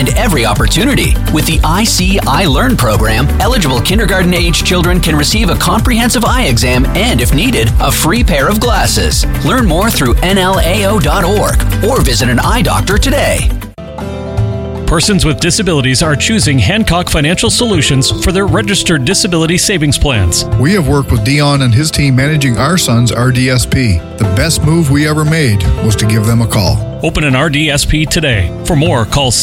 and every opportunity. With the I Learn program, eligible kindergarten-age children can receive a comprehensive eye exam and, if needed, a free pair of glasses. Learn more through nlao.org or visit an eye doctor today. Persons with disabilities are choosing Hancock Financial Solutions for their registered disability savings plans. We have worked with Dion and his team managing our son's RDSP. The best move we ever made was to give them a call. Open an RDSP today. For more, call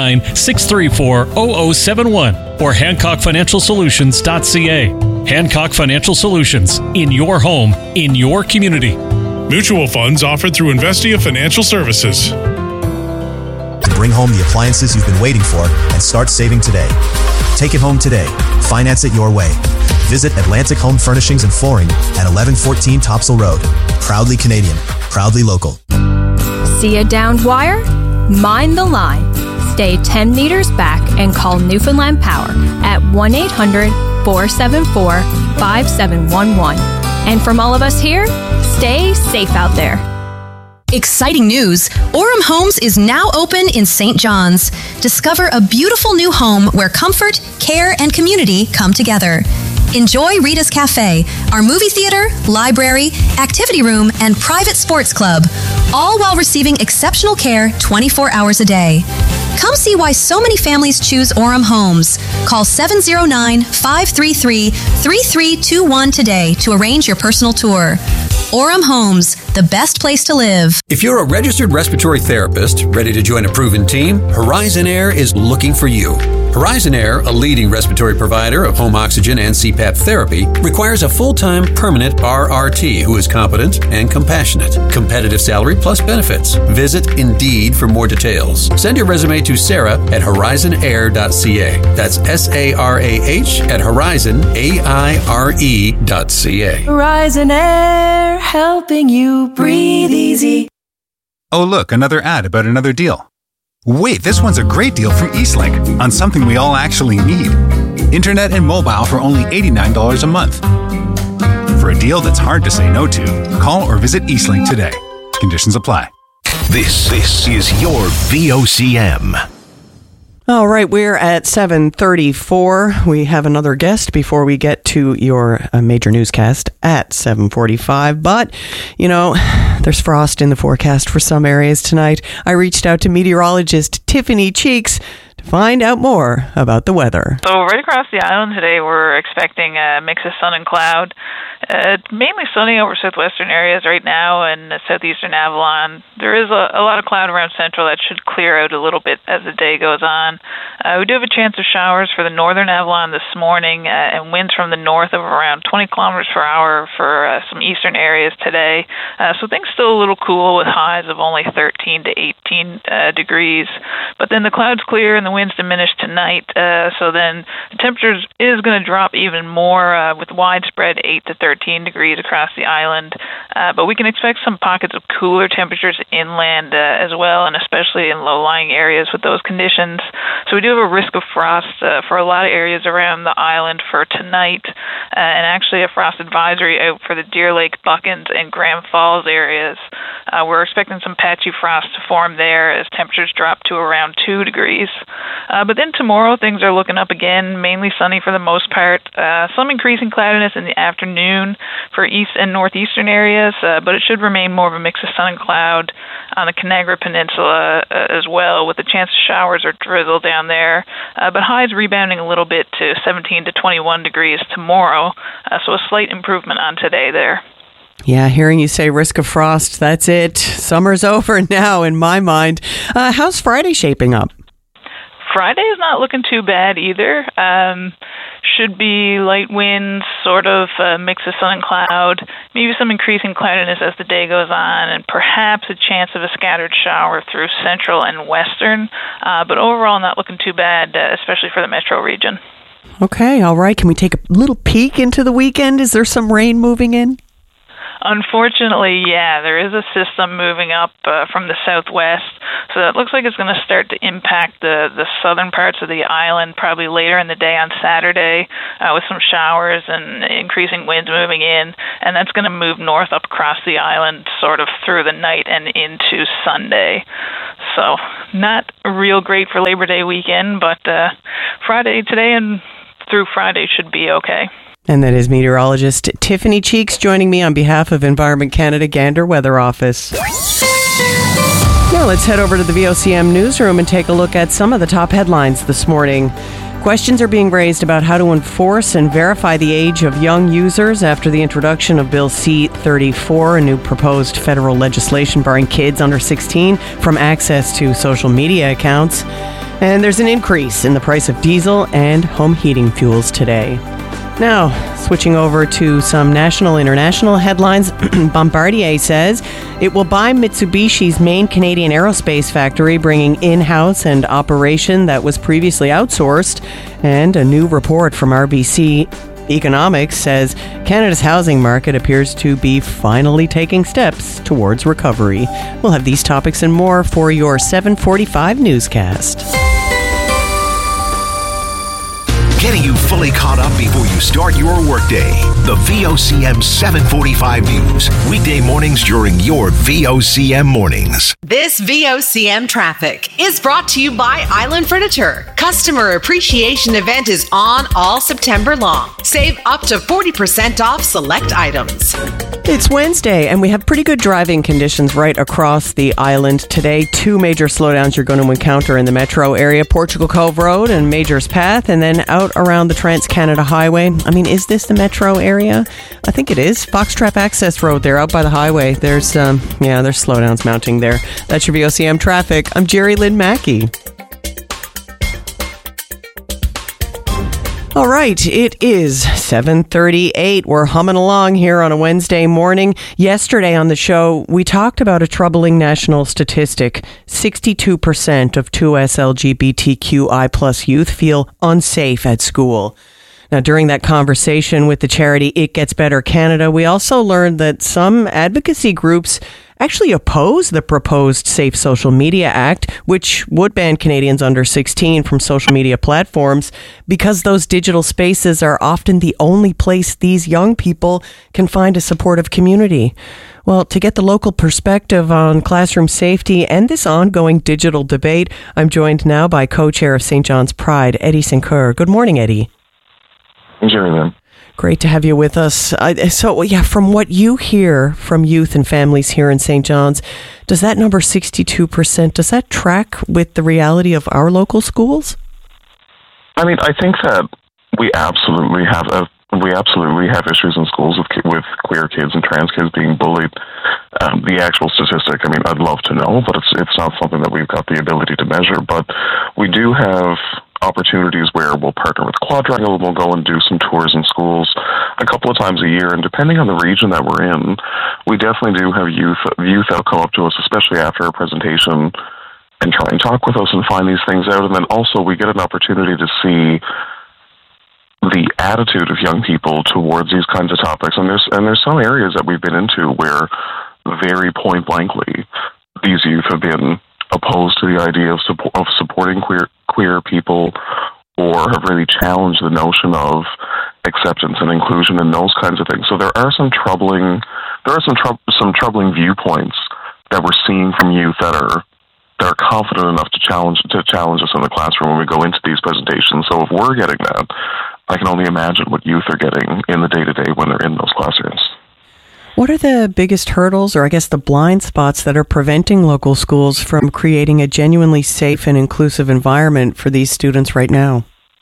709-634-0071 or HancockFinancialSolutions.ca. Hancock Financial Solutions. In your home, in your community. Mutual funds offered through Investia Financial Services. Bring home the appliances you've been waiting for and start saving today. Take it home today. Finance it your way. Visit Atlantic Home Furnishings and Flooring at 1114 Topsail Road. Proudly Canadian. Proudly local. See a downed wire? Mind the line. Stay 10 meters back and call Newfoundland Power at 1-800-474-5711. And from all of us here, stay safe out there. Exciting news! Orem Homes is now open in St. John's. Discover a beautiful new home where comfort, care, and community come together. Enjoy Rita's Cafe, our movie theater, library, activity room, and private sports club, all while receiving exceptional care 24 hours a day. Come see why so many families choose Orem Homes. Call 709-533-3321 today to arrange your personal tour. Orem Homes, the best place to live. If you're a registered respiratory therapist ready to join a proven team, Horizon Air is looking for you. Horizon Air, a leading respiratory provider of home oxygen and CPAP therapy, requires a full-time permanent RRT who is competent and compassionate. Competitive salary plus benefits. Visit Indeed for more details. Send your resume to Sarah at horizonair.ca. That's SARAH at horizonaire.ca. Horizon Air, helping you breathe easy. Oh, look, another ad about another deal. Wait, this one's a great deal from Eastlink on something we all actually need. Internet and mobile for only $89 a month. For a deal that's hard to say no to, call or visit Eastlink today. Conditions apply. This is your VOCM. All right, we're at 7:34. We have another guest before we get to your major newscast at 7:45. But, you know, there's frost in the forecast for some areas tonight. I reached out to meteorologist Tiffany Cheeks to find out more about the weather. So right across the island today, we're expecting a mix of sun and cloud. Mainly sunny over southwestern areas right now and southeastern Avalon. There is a lot of cloud around central that should clear out a little bit as the day goes on. We do have a chance of showers for the northern Avalon this morning and winds from the north of around 20 kilometers per hour for some eastern areas today. So things still a little cool with highs of only 13 to 18 degrees. But then the clouds clear and the winds diminish tonight. So then the temperatures is going to drop even more with widespread 8 to 13 degrees across the island. But we can expect some pockets of cooler temperatures inland as well, and especially in low-lying areas with those conditions. So we do have a risk of frost for a lot of areas around the island for tonight, and actually a frost advisory out for the Deer Lake, Buckens, and Grand Falls areas. We're expecting some patchy frost to form there as temperatures drop to around 2 degrees. But then tomorrow, things are looking up again, mainly sunny for the most part. Some increasing cloudiness in the afternoon for east and northeastern areas, but it should remain more of a mix of sun and cloud on the Conagra Peninsula as well, with a chance of showers or drizzle down there. But highs rebounding a little bit to 17 to 21 degrees tomorrow, so a slight improvement on today there. Yeah, hearing you say risk of frost, that's it. Summer's over now in my mind. How's Friday shaping up? Friday is not looking too bad either. Should be light winds, sort of a mix of sun and cloud, maybe some increasing cloudiness as the day goes on, and perhaps a chance of a scattered shower through central and western. But overall, not looking too bad, especially for the metro region. Okay, all right. Can we take a little peek into the weekend? Is there some rain moving in? Unfortunately, yeah, there is a system moving up from the southwest, so it looks like it's going to start to impact the southern parts of the island probably later in the day on Saturday with some showers and increasing winds moving in, and that's going to move north up across the island sort of through the night and into Sunday. So not real great for Labor Day weekend, but Friday today and through Friday should be okay. And that is meteorologist Tiffany Cheeks joining me on behalf of Environment Canada Gander Weather Office. Now let's head over to the VOCM newsroom and take a look at some of the top headlines this morning. Questions are being raised about how to enforce and verify the age of young users after the introduction of Bill C-34, a new proposed federal legislation barring kids under 16 from access to social media accounts. And there's an increase in the price of diesel and home heating fuels today. Now, switching over to some national-international headlines, Bombardier says it will buy Mitsubishi's main Canadian aerospace factory, bringing in-house and operation that was previously outsourced. And a new report from RBC Economics says Canada's housing market appears to be finally taking steps towards recovery. We'll have these topics and more for your 7:45 newscast. Getting you fully caught up before you start your workday. The VOCM 745 News. Weekday mornings during your VOCM mornings. This VOCM traffic is brought to you by Island Furniture. Customer Appreciation Event is on all September long. Save up to 40% off select items. It's Wednesday, and we have pretty good driving conditions right across the island today. Two major slowdowns you're going to encounter in the metro area, Portugal Cove Road and Major's Path, and then out around the Trans-Canada Highway. I mean, is this the metro area? I think it is. Foxtrap Access Road there, out by the highway. There's slowdowns mounting there. That's your VOCM traffic. I'm Jerry Lynn Mackey. All right, it is 7:38. We're humming along here on a Wednesday morning. Yesterday on the show, we talked about a troubling national statistic. 62% of 2S LGBTQI plus youth feel unsafe at school. Now, during that conversation with the charity It Gets Better Canada, we also learned that some advocacy groups actually oppose the proposed Safe Social Media Act, which would ban Canadians under 16 from social media platforms, because those digital spaces are often the only place these young people can find a supportive community. Well, to get the local perspective on classroom safety and this ongoing digital debate, I'm joined now by co-chair of St. John's Pride, Eddie Sincour. Good morning, Eddie. Jerry, then. Great to have you with us. From what you hear from youth and families here in St. John's, does that number 62%, does that track with the reality of our local schools? I mean, I think that we absolutely have issues in schools with queer kids and trans kids being bullied. The actual statistic, I mean, I'd love to know, but it's not something that we've got the ability to measure. But we do have opportunities where we'll partner with Quadrangle and we'll go and do some tours in schools a couple of times a year. And depending on the region that we're in, we definitely do have youth that'll come up to us, especially after a presentation, and try and talk with us and find these things out. And then also we get an opportunity to see the attitude of young people towards these kinds of topics. And there's some areas that we've been into where very point blankly these youth have been opposed to the idea of supporting queer people, or have really challenged the notion of acceptance and inclusion and those kinds of things. So there are some troubling viewpoints that we're seeing from youth that are confident enough to challenge us in the classroom when we go into these presentations. So if we're getting that, I can only imagine what youth are getting in the day-to-day when they're in those classrooms. What are the biggest hurdles, or I guess the blind spots, that are preventing local schools from creating a genuinely safe and inclusive environment for these students right now?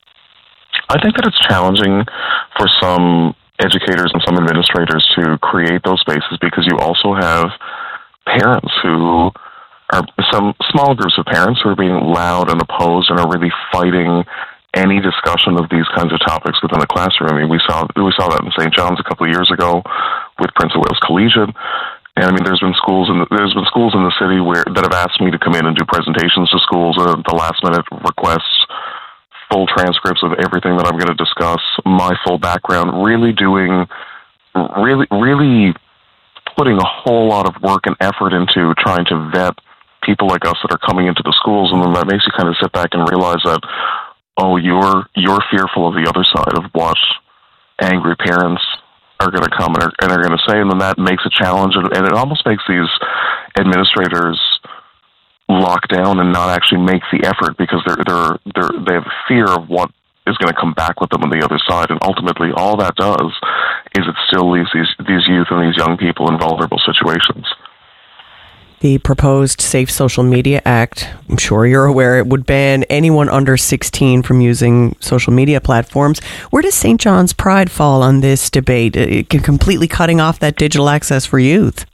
I think that it's challenging for some educators and some administrators to create those spaces, because you also have parents who are, some small groups of parents who are being loud and opposed and are really fighting any discussion of these kinds of topics within the classroom. I mean, we saw that in St. John's a couple of years ago with Prince of Wales Collegiate. And I mean, there's been schools in the city that have asked me to come in and do presentations to schools, the last minute requests, full transcripts of everything that I'm going to discuss, my full background, really putting a whole lot of work and effort into trying to vet people like us that are coming into the schools, and then that makes you kind of sit back and realize that, oh, you're fearful of the other side of what angry parents are going to come and are going to say, and then that makes a challenge, and it almost makes these administrators lock down and not actually make the effort because they have fear of what is going to come back with them on the other side, and ultimately all that does is it still leaves these youth and these young people in vulnerable situations. The proposed Safe Social Media Act, I'm sure you're aware, it would ban anyone under 16 from using social media platforms. Where does St. John's Pride fall on this debate? Completely cutting off that digital access for youth.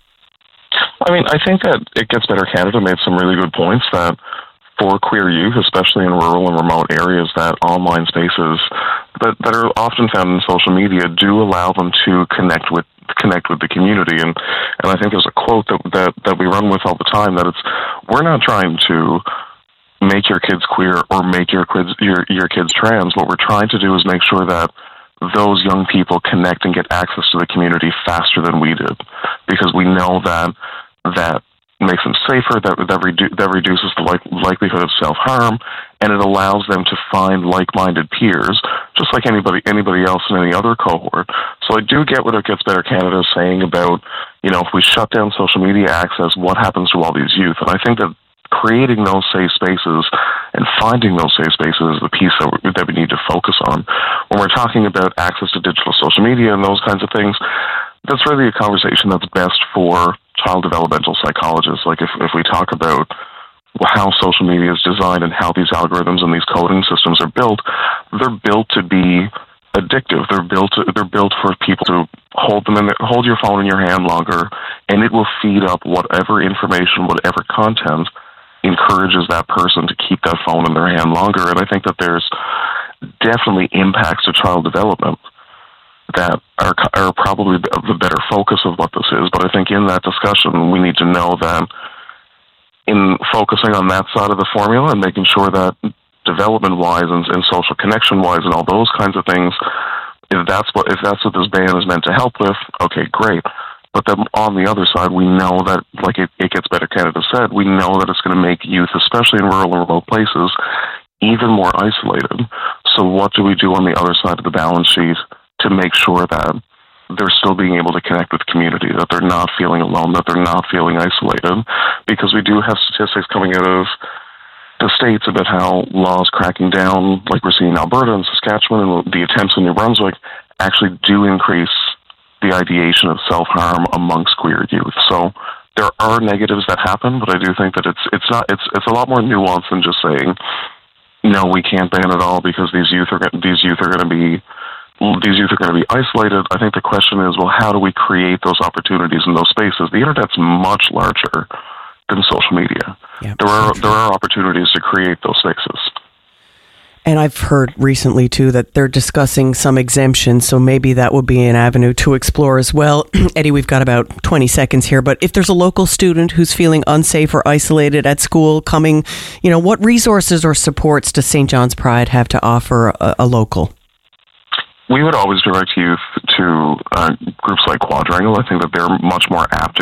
I mean, I think that It Gets Better Canada made some really good points that for queer youth, especially in rural and remote areas, that online spaces that are often found in social media do allow them to connect with the community, and I think there's a quote that we run with all the time that we're not trying to make your kids queer or make your kids trans. What we're trying to do is make sure that those young people connect and get access to the community faster than we did, because we know that makes them safer, that reduces the likelihood of self-harm, and it allows them to find like-minded peers, just like anybody else in any other cohort. So I do get what It Gets Better Canada is saying about, if we shut down social media access, what happens to all these youth? And I think that creating those safe spaces and finding those safe spaces is the piece that we need to focus on. When we're talking about access to digital social media and those kinds of things, that's really a conversation that's best for child developmental psychologists. Like if we talk about how social media is designed and how these algorithms and these coding systems are built, they're built to be addictive. They're built for people to hold your phone in your hand longer, and it will feed up whatever information, whatever content encourages that person to keep that phone in their hand longer. And I think that there's definitely impacts to child development that are probably the better focus of what this is. But I think in that discussion, we need to know that in focusing on that side of the formula and making sure that development-wise and social connection-wise and all those kinds of things, if that's what this ban is meant to help with, okay, great. But then on the other side, we know that, like It Gets Better Canada said, we know that it's going to make youth, especially in rural and remote places, even more isolated. So what do we do on the other side of the balance sheet to make sure that they're still being able to connect with community, that they're not feeling alone, that they're not feeling isolated? Because we do have statistics coming out of the states about how laws cracking down, like we're seeing in Alberta and Saskatchewan, and the attempts in New Brunswick actually do increase the ideation of self-harm amongst queer youth. So there are negatives that happen, but I do think that it's a lot more nuanced than just saying, no, we can't ban it all because these youth are going to be isolated. I think the question is, well, how do we create those opportunities in those spaces? The internet's much larger than social media. Yep, there are opportunities to create those spaces. And I've heard recently, too, that they're discussing some exemptions, so maybe that would be an avenue to explore as well. Eddie, we've got about 20 seconds here, but if there's a local student who's feeling unsafe or isolated at school coming, what resources or supports does St. John's Pride have to offer a local? We would always direct youth to groups like Quadrangle. I think that they're much more apt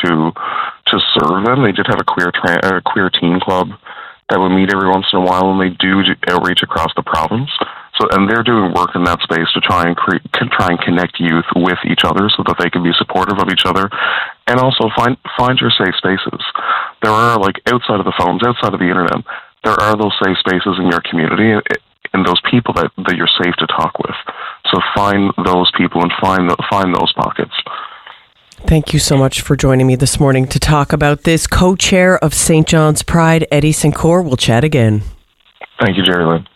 to serve them. They did have a queer teen club that would meet every once in a while, and they do outreach across the province. So, and they're doing work in that space to try and connect youth with each other so that they can be supportive of each other, and also find your safe spaces. There are, like, outside of the phones, outside of the internet, there are those safe spaces in your community and those people that you're safe to talk with. So find those people and find those pockets. Thank you so much for joining me this morning to talk about this. Co-chair of St. John's Pride, Eddie Cincourt. We'll chat again. Thank you, Jerry Lynn.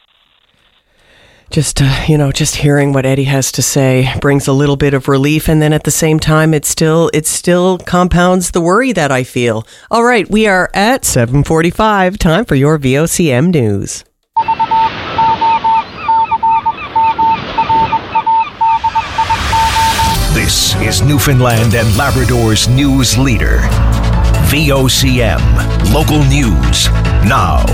Just hearing what Eddie has to say brings a little bit of relief, and then at the same time, it still compounds the worry that I feel. All right, we are at 7:45. Time for your VOCM news. This is Newfoundland and Labrador's news leader. VOCM. Local news now.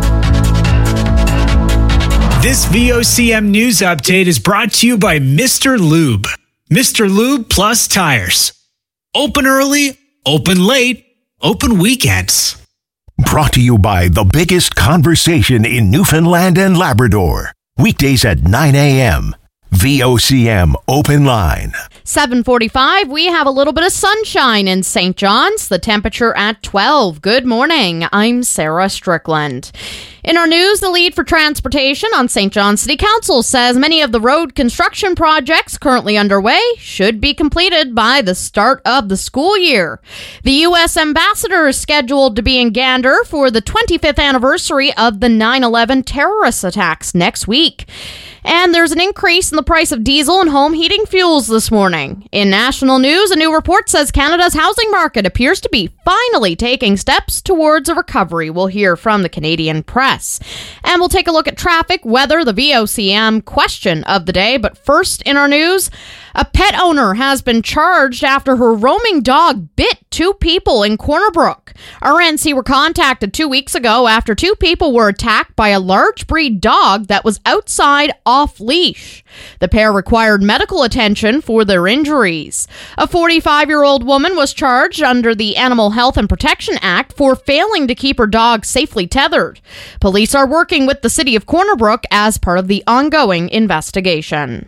This VOCM news update is brought to you by Mr. Lube. Mr. Lube Plus Tires. Open early, open late, open weekends. Brought to you by the biggest conversation in Newfoundland and Labrador. Weekdays at 9 a.m. VOCM Open Line. 7:45, we have a little bit of sunshine in St. John's, the temperature at 12. Good morning, I'm Sarah Strickland. In our news, the lead for transportation on St. John's City Council says many of the road construction projects currently underway should be completed by the start of the school year. The U.S. ambassador is scheduled to be in Gander for the 25th anniversary of the 9/11 terrorist attacks next week. And there's an increase in the price of diesel and home heating fuels this morning. In national news, a new report says Canada's housing market appears to be finally taking steps towards a recovery. We'll hear from the Canadian press. And we'll take a look at traffic, weather, the VOCM question of the day. But first in our news, a pet owner has been charged after her roaming dog bit 2 people in Corner Brook. RNC were contacted 2 weeks ago after 2 people were attacked by a large breed dog that was outside off leash. The pair required medical attention for their injuries. A 45-year-old woman was charged under the Animal Health and Protection Act for failing to keep her dog safely tethered. Police are working with the city of Corner Brook as part of the ongoing investigation.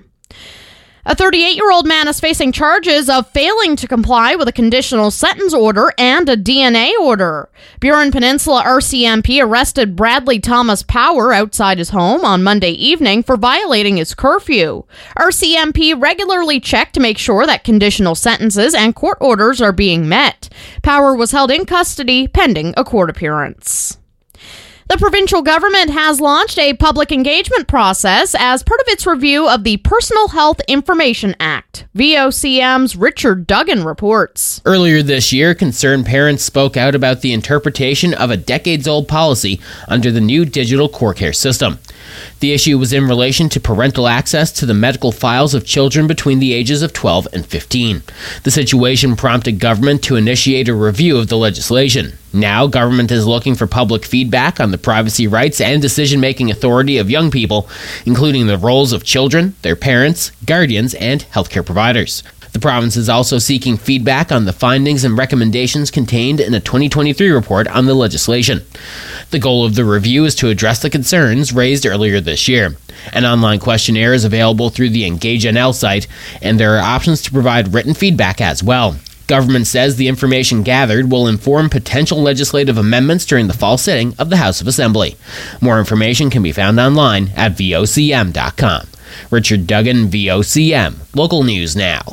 A 38-year-old man is facing charges of failing to comply with a conditional sentence order and a DNA order. Burin Peninsula RCMP arrested Bradley Thomas Power outside his home on Monday evening for violating his curfew. RCMP regularly checked to make sure that conditional sentences and court orders are being met. Power was held in custody pending a court appearance. The provincial government has launched a public engagement process as part of its review of the Personal Health Information Act. VOCM's Richard Duggan reports. Earlier this year, concerned parents spoke out about the interpretation of a decades-old policy under the new digital core care system. The issue was in relation to parental access to the medical files of children between the ages of 12 and 15. The situation prompted government to initiate a review of the legislation. Now, government is looking for public feedback on the privacy rights and decision-making authority of young people, including the roles of children, their parents, guardians, and healthcare providers. The province is also seeking feedback on the findings and recommendations contained in a 2023 report on the legislation. The goal of the review is to address the concerns raised earlier this year. An online questionnaire is available through the Engage NL site, and there are options to provide written feedback as well. Government says the information gathered will inform potential legislative amendments during the fall sitting of the House of Assembly. More information can be found online at vocm.com. Richard Duggan, VOCM. Local News Now.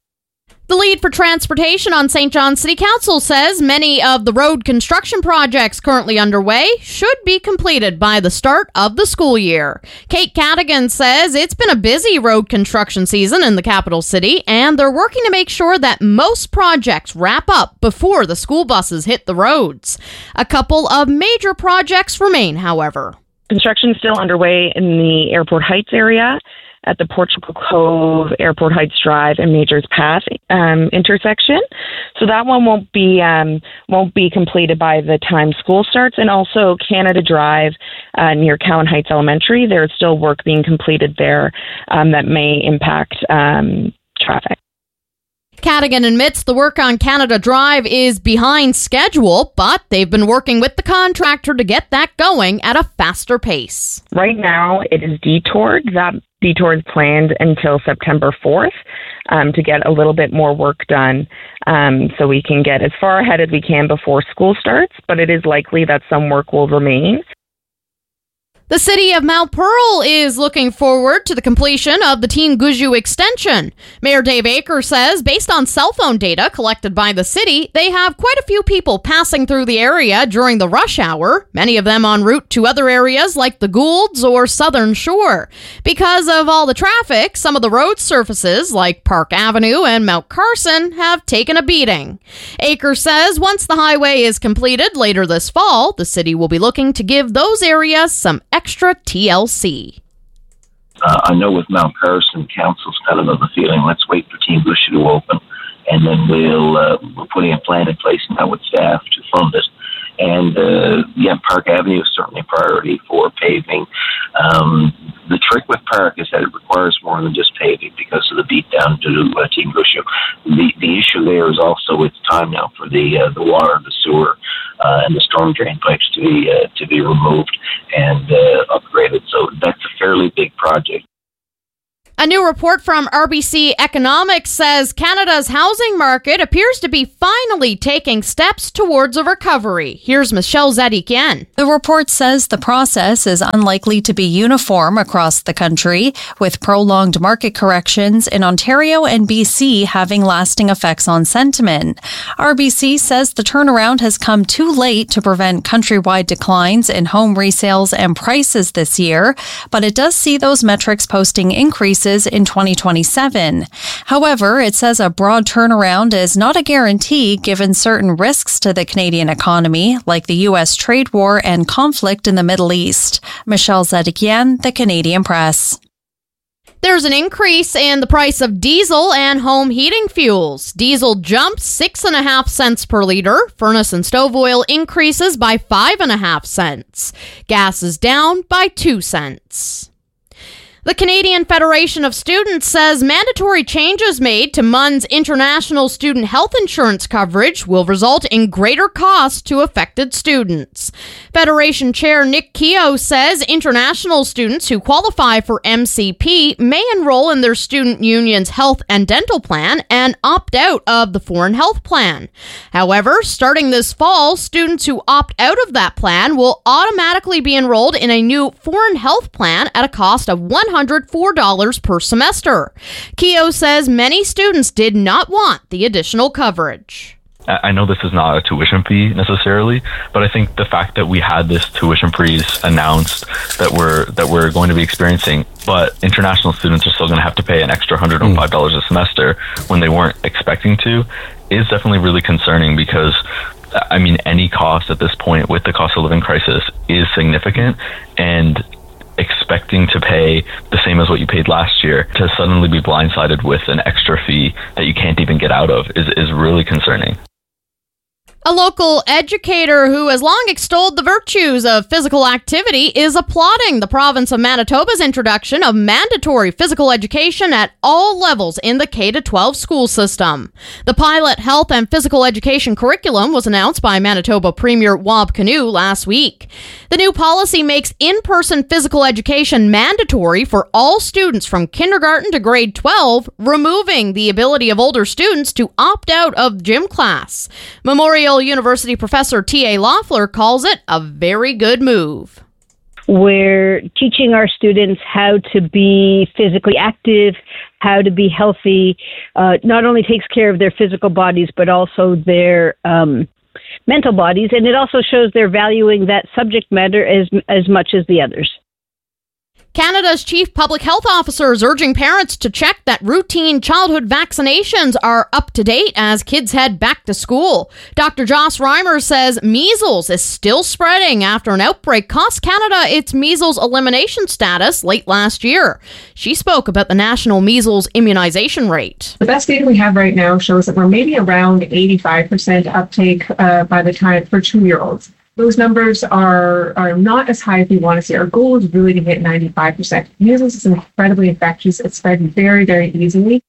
The lead for transportation on St. John's City Council says many of the road construction projects currently underway should be completed by the start of the school year. Kate Cadigan says it's been a busy road construction season in the capital city, and they're working to make sure that most projects wrap up before the school buses hit the roads. A couple of major projects remain, however. Construction is still underway in the Airport Heights area at the Portugal Cove, Airport Heights Drive, and Majors Path intersection. So that one won't be completed by the time school starts. And also Canada Drive near Cowan Heights Elementary, there's still work being completed there that may impact traffic. Cadigan admits the work on Canada Drive is behind schedule, but they've been working with the contractor to get that going at a faster pace. Right now, it is detoured. That detour is planned until September 4th to get a little bit more work done so we can get as far ahead as we can before school starts, but it is likely that some work will remain. The city of Mount Pearl is looking forward to the completion of the Teen Guju extension. Mayor Dave Aker says, based on cell phone data collected by the city, they have quite a few people passing through the area during the rush hour, many of them en route to other areas like the Goulds or Southern Shore. Because of all the traffic, some of the road surfaces like Park Avenue and Mount Carson have taken a beating. Aker says once the highway is completed later this fall, the city will be looking to give those areas some extra TLC. I know with Mount Carson, council's kind of the feeling, let's wait for Teen Guju to open, and then we're putting a plan in place now with staff to fund it. And Park Avenue is certainly a priority for paving. The trick with Park is that it requires more than just paving because of the beat down to Team Gushu. The issue there is also it's time now for the water, the sewer, and the storm drain pipes to be removed and upgraded. So that's a fairly big project. A new report from RBC Economics says Canada's housing market appears to be finally taking steps towards a recovery. Here's Michelle Zadikian. The report says the process is unlikely to be uniform across the country, with prolonged market corrections in Ontario and BC having lasting effects on sentiment. RBC says the turnaround has come too late to prevent countrywide declines in home resales and prices this year, but it does see those metrics posting increases in 2027. However, it says a broad turnaround is not a guarantee given certain risks to the Canadian economy, like the U.S. trade war and conflict in the Middle East. Michelle Zadikian, The Canadian Press. There's an increase in the price of diesel and home heating fuels. Diesel jumped 6.5 cents per liter. Furnace and stove oil increases by 5.5 cents. Gas is down by 2 cents. The Canadian Federation of Students says mandatory changes made to MUN's international student health insurance coverage will result in greater costs to affected students. Federation Chair Nick Keogh says international students who qualify for MCP may enroll in their student union's health and dental plan and opt out of the foreign health plan. However, starting this fall, students who opt out of that plan will automatically be enrolled in a new foreign health plan at a cost of $104 per semester. Keogh says many students did not want the additional coverage. I know this is not a tuition fee necessarily, but I think the fact that we had this tuition freeze announced that we're going to be experiencing, but international students are still going to have to pay an extra $105 a semester when they weren't expecting to, is definitely really concerning because I mean, any cost at this point with the cost of living crisis is significant, and expecting to pay the same as what you paid last year to suddenly be blindsided with an extra fee that you can't even get out of is really concerning. A local educator who has long extolled the virtues of physical activity is applauding the province of Manitoba's introduction of mandatory physical education at all levels in the K-12 school system. The pilot health and physical education curriculum was announced by Manitoba Premier Wab Kinew last week. The new policy makes in-person physical education mandatory for all students from kindergarten to grade 12, removing the ability of older students to opt out of gym class. Memorial University professor T.A. Loeffler calls it a very good move. We're teaching our students how to be physically active, how to be healthy. Not only takes care of their physical bodies, but also their mental bodies. And it also shows they're valuing that subject matter as much as the others. Canada's chief public health officer is urging parents to check that routine childhood vaccinations are up to date as kids head back to school. Dr. Joss Reimer says measles is still spreading after an outbreak cost Canada its measles elimination status late last year. She spoke about the national measles immunization rate. The best data we have right now shows that we're maybe around 85% uptake by the time for 2-year-olds. Those numbers are not as high as we want to see. Our goal is really to hit 95%. Measles is incredibly infectious. It's spread very, very easily.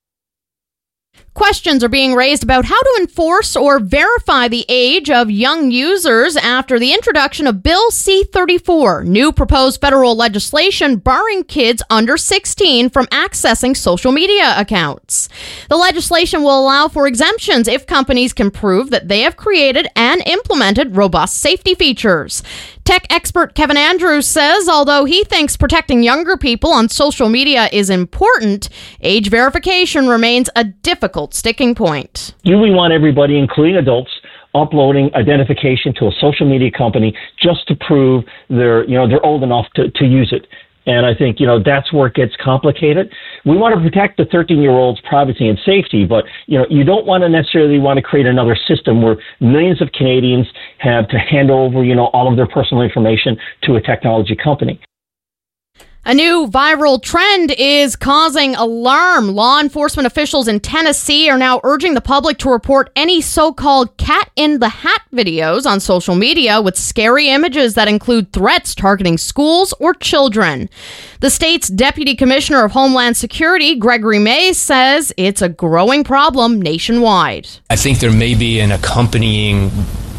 Questions are being raised about how to enforce or verify the age of young users after the introduction of Bill C-34, new proposed federal legislation barring kids under 16 from accessing social media accounts. The legislation will allow for exemptions if companies can prove that they have created and implemented robust safety features. Tech expert Kevin Andrews says although he thinks protecting younger people on social media is important, age verification remains a difficult sticking point. You really want everybody, including adults, uploading identification to a social media company just to prove they're old enough to use it. And I think, that's where it gets complicated. We want to protect the 13-year-old's privacy and safety, but, you don't want to necessarily want to create another system where millions of Canadians have to hand over, all of their personal information to a technology company. A new viral trend is causing alarm. Law enforcement officials in Tennessee are now urging the public to report any so-called cat in the hat videos on social media with scary images that include threats targeting schools or children. The state's Deputy Commissioner of Homeland Security, Gregory Mays, says it's a growing problem nationwide. I think there may be an accompanying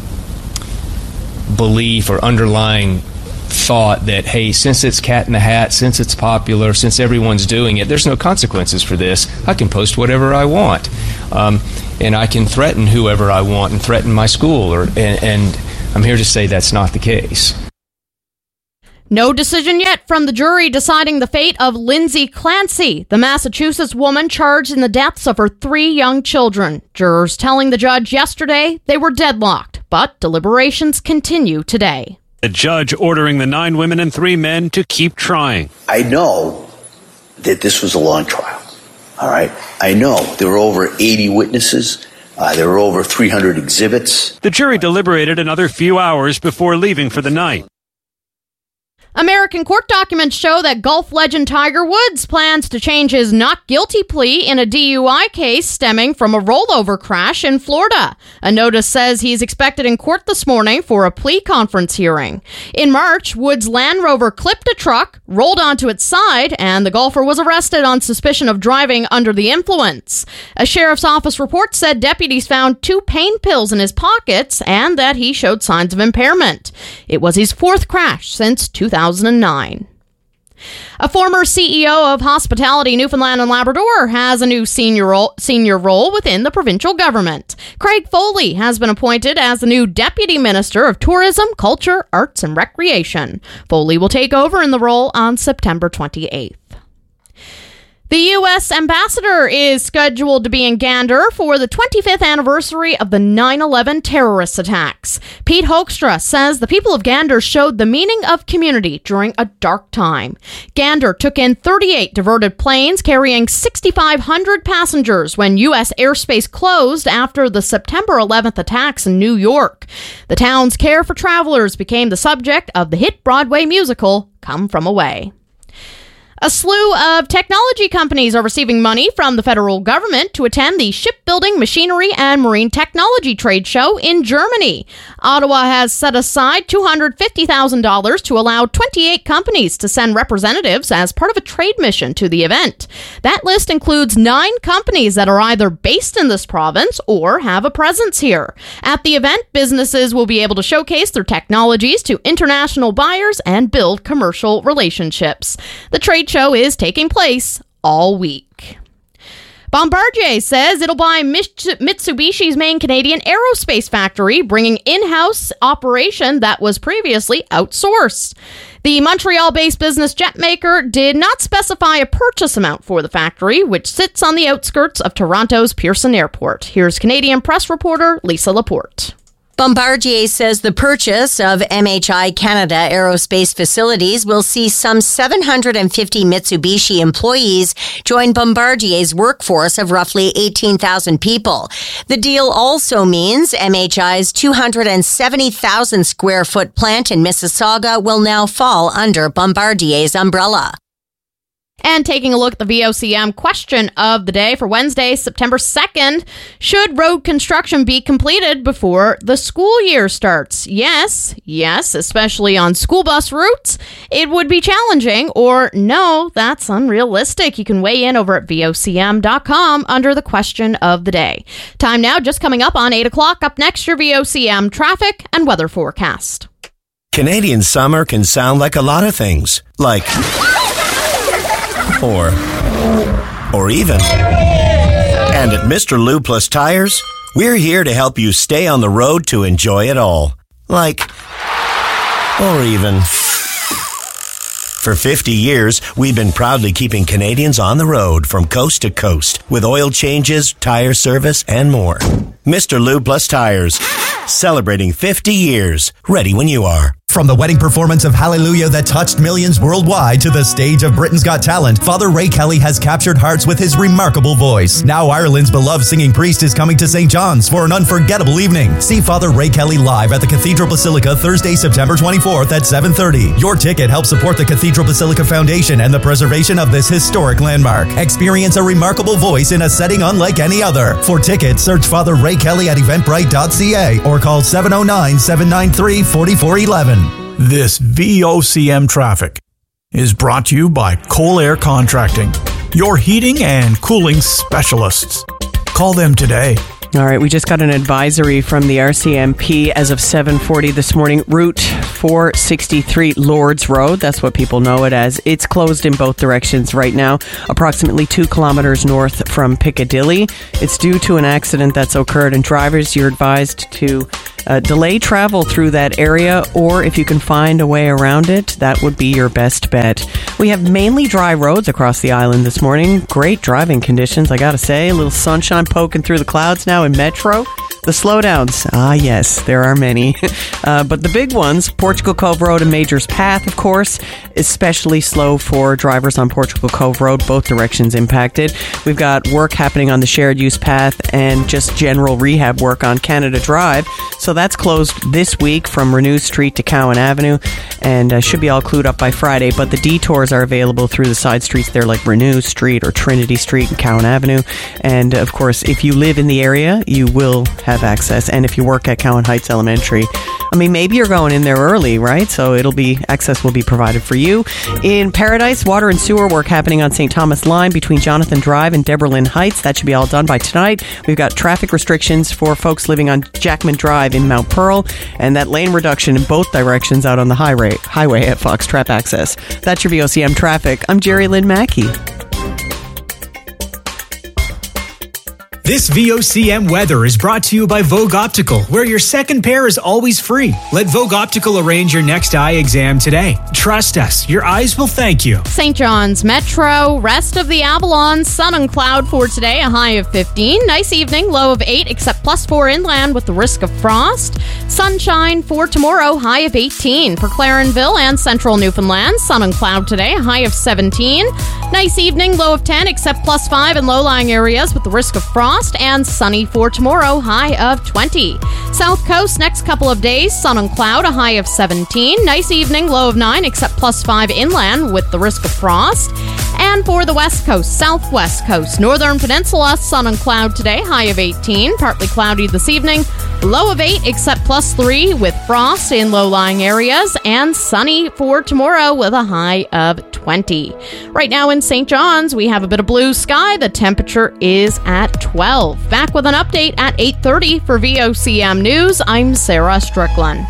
belief or underlying thought that, hey, since it's cat in the hat, since it's popular, since everyone's doing it, there's no consequences for this. I can post whatever I want, and I can threaten whoever I want and threaten my school. And I'm here to say that's not the case. No decision yet from the jury deciding the fate of Lindsay Clancy, the Massachusetts woman charged in the deaths of her 3 young children. Jurors telling the judge yesterday they were deadlocked, but deliberations continue today. The judge ordering the 9 women and 3 men to keep trying. I know that this was a long trial. All right. I know there were over 80 witnesses. There were over 300 exhibits. The jury deliberated another few hours before leaving for the night. American court documents show that golf legend Tiger Woods plans to change his not guilty plea in a DUI case stemming from a rollover crash in Florida. A notice says he's expected in court this morning for a plea conference hearing. In March, Woods' Land Rover clipped a truck, rolled onto its side, and the golfer was arrested on suspicion of driving under the influence. A sheriff's office report said deputies found 2 pain pills in his pockets and that he showed signs of impairment. It was his 4th crash since 2009. A former CEO of Hospitality Newfoundland and Labrador has a new senior role within the provincial government. Craig Foley has been appointed as the new Deputy Minister of Tourism, Culture, Arts and Recreation. Foley will take over in the role on September 28th. The U.S. ambassador is scheduled to be in Gander for the 25th anniversary of the 9/11 terrorist attacks. Pete Hoekstra says the people of Gander showed the meaning of community during a dark time. Gander took in 38 diverted planes carrying 6,500 passengers when U.S. airspace closed after the September 11th attacks in New York. The town's care for travelers became the subject of the hit Broadway musical Come From Away. A slew of technology companies are receiving money from the federal government to attend the Shipbuilding, Machinery, and Marine Technology Trade Show in Germany. Ottawa has set aside $250,000 to allow 28 companies to send representatives as part of a trade mission to the event. That list includes 9 companies that are either based in this province or have a presence here. At the event, businesses will be able to showcase their technologies to international buyers and build commercial relationships. The trade show is taking place all week. Bombardier says it'll buy Mitsubishi's main Canadian aerospace factory, bringing in-house operation that was previously outsourced. The Montreal-based business jet maker did not specify a purchase amount for the factory, which sits on the outskirts of Toronto's Pearson Airport. Here's Canadian press reporter Lisa Laporte. Bombardier says the purchase of MHI Canada Aerospace Facilities will see some 750 Mitsubishi employees join Bombardier's workforce of roughly 18,000 people. The deal also means MHI's 270,000 square foot plant in Mississauga will now fall under Bombardier's umbrella. And taking a look at the VOCM question of the day for Wednesday, September 2nd, should road construction be completed before the school year starts? Yes, especially on school bus routes. It would be challenging, or no, that's unrealistic. You can weigh in over at VOCM.com under the question of the day. Time now, just coming up on 8 o'clock. Up next, your VOCM traffic and weather forecast. Canadian summer can sound like a lot of things, like... Or even. And at Mr. Lube Plus Tires, we're here to help you stay on the road to enjoy it all. Like, or even. For 50 years, we've been proudly keeping Canadians on the road from coast to coast with oil changes, tire service, and more. Mr. Lube Plus Tires, celebrating 50 years. Ready when you are. From the wedding performance of Hallelujah that touched millions worldwide to the stage of Britain's Got Talent, Father Ray Kelly has captured hearts with his remarkable voice. Now Ireland's beloved singing priest is coming to St. John's for an unforgettable evening. See Father Ray Kelly live at the Cathedral Basilica Thursday, September 24th at 7:30. Your ticket helps support the Cathedral Basilica Foundation and the preservation of this historic landmark. Experience a remarkable voice in a setting unlike any other. For tickets, search Father Ray Kelly at eventbrite.ca or call 709-793-4411. This VOCM traffic is brought to you by Cole Air Contracting, your heating and cooling specialists. Call them today. All right, we just got an advisory from the RCMP as of 7:40 this morning. Route 463 Lords Road, that's what people know it as. It's closed in both directions right now, approximately 2 kilometers north from Piccadilly. It's due to an accident that's occurred, and drivers, you're advised to delay travel through that area, or if you can find a way around it, that would be your best bet. We have mainly dry roads across the island this morning. Great driving conditions, I gotta say. A little sunshine poking through the clouds now in Metro. The slowdowns, yes, there are many. But the big ones, Portugal Cove Road and Majors Path, of course, especially slow for drivers on Portugal Cove Road, both directions impacted. We've got work happening on the shared use path and just general rehab work on Canada Drive. So that's closed this week from Renew Street to Cowan Avenue, and should be all clued up by Friday. But the detours are available through the side streets there, like Renew Street or Trinity Street and Cowan Avenue. And of course, if you live in the area, you will have access. And if you work at Cowan Heights Elementary, I mean, maybe you're going in there early, right? So access will be provided for you. In Paradise, water and sewer work happening on St. Thomas Line between Jonathan Drive and Deborah Lynn Heights. That should be all done by tonight. We've got traffic restrictions for folks living on Jackman Drive in Mount Pearl, and that lane reduction in both directions out on the highway at Foxtrap Access. That's your VOCM traffic. I'm Jerry Lynn Mackey. This VOCM weather is brought to you by Vogue Optical, where your second pair is always free. Let Vogue Optical arrange your next eye exam today. Trust us, your eyes will thank you. St. John's Metro, rest of the Avalon, sun and cloud for today, a high of 15. Nice evening, low of 8, except +4 inland with the risk of frost. Sunshine for tomorrow, high of 18. For Clarenville and central Newfoundland, sun and cloud today, a high of 17. Nice evening, low of 10, except +5 in low-lying areas with the risk of frost. And sunny for tomorrow, high of 20. South Coast, next couple of days, sun and cloud, a high of 17. Nice evening, low of 9, except +5 inland with the risk of frost. And for the West Coast, Southwest Coast, Northern Peninsula, sun and cloud today, high of 18. Partly cloudy this evening, low of 8, except +3 with frost in low-lying areas. And sunny for tomorrow with a high of 20. Right now in St. John's, we have a bit of blue sky. The temperature is at 12. Back with an update at 8:30 for VOCM News. I'm Sarah Strickland.